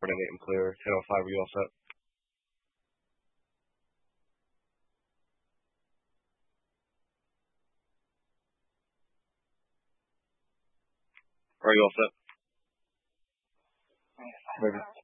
coordinate and clear. 10:05. Are you all set? Are you all set? Ready.